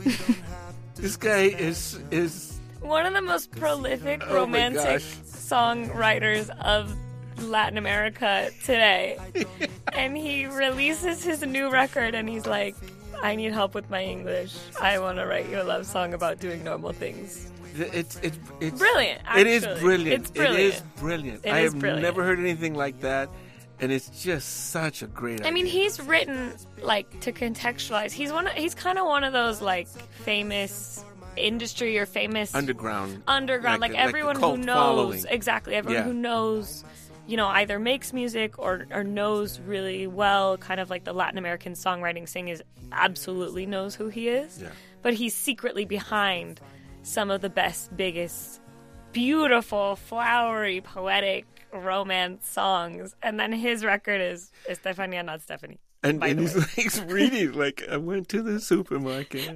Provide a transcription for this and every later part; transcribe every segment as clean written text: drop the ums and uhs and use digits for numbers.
This guy is one of the most prolific romantic songwriters of Latin America today. And he releases his new record and he's like, I need help with my English. I want to write you a love song about doing normal things. It's brilliant, actually. It is brilliant. It's brilliant. It is brilliant. I have never heard anything like that. And it's just such a great idea. I mean, he's written, like, to contextualize. He's kind of one of those, like, famous industry or famous... Underground. Like everyone who knows... Following. Exactly. Everyone who knows, you know, either makes music or knows really well, kind of like the Latin American songwriting scene is absolutely knows who he is. Yeah. But he's secretly behind some of the best, biggest, beautiful, flowery, poetic romance songs, and then his record is Estefania, not Stephanie. And he's like reading, like, I went to the supermarket.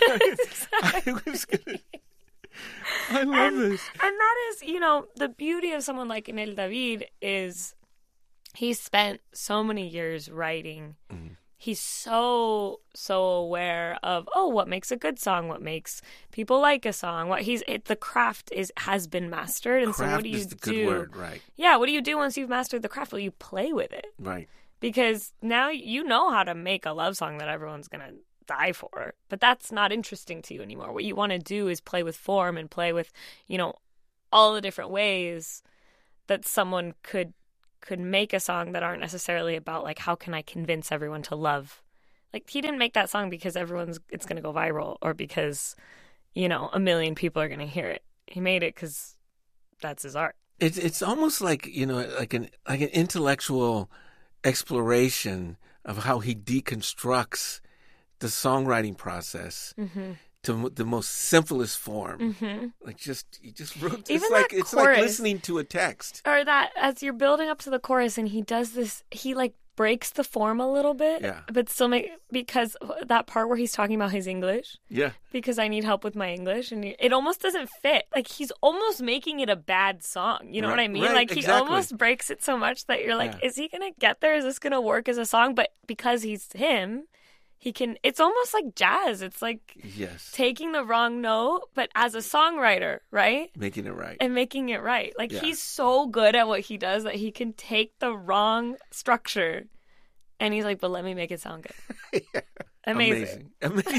I love this. And that is, you know, the beauty of someone like Nel David is he spent so many years writing. Mm-hmm. He's so aware of, what makes a good song, what makes people like a song. The craft has been mastered, and craft so what do you is the do? Good word, right? Yeah, what do you do once you've mastered the craft? Well, you play with it, right? Because now you know how to make a love song that everyone's gonna die for, but that's not interesting to you anymore. What you want to do is play with form and play with, you know, all the different ways that someone could make a song that aren't necessarily about, like, how can I convince everyone to love. Like, he didn't make that song because it's going to go viral or because, you know, 1 million people are going to hear it. He made it because that's his art. It's almost like, you know, like an intellectual exploration of how he deconstructs the songwriting process. Mm-hmm. To the most simplest form. Mm-hmm. Like he just wrote. It's like listening to a text. Or that as you're building up to the chorus, and he does this. He like breaks the form a little bit. Yeah. But still because that part where he's talking about his English. Yeah. Because I need help with my English, and it almost doesn't fit. Like he's almost making it a bad song. You know what I mean? Right, like he exactly. almost breaks it so much that you're like, is he gonna get there? Is this gonna work as a song? But because he's him. It's almost like jazz. It's like taking the wrong note, but as a songwriter, right? Making it right. And making it right. Like, he's so good at what he does that he can take the wrong structure and he's like, but let me make it sound good. Yeah. Amazing.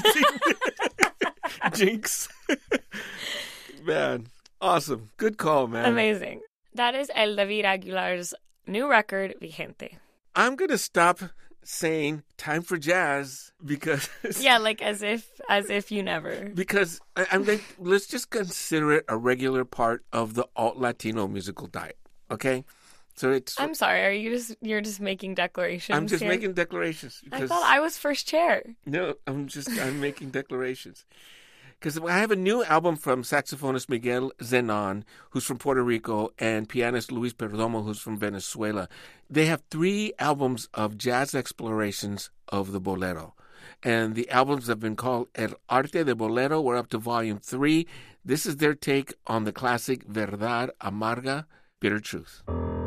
Jinx. Man, awesome. Good call, man. Amazing. That is El David Aguilar's new record, Vigente. I'm going to stop saying time for jazz because like as if you never, because I'm like, let's just consider it a regular part of the alt Latino musical diet. Okay, so I'm sorry, you're just making declarations? I'm just making declarations because I thought I was first chair. No, I'm making declarations because I have a new album from saxophonist Miguel Zenon, who's from Puerto Rico, and pianist Luis Perdomo, who's from Venezuela. They have 3 albums of jazz explorations of the bolero. And the albums have been called El Arte de Bolero. We're up to volume 3. This is their take on the classic Verdad Amarga, Bitter Truth.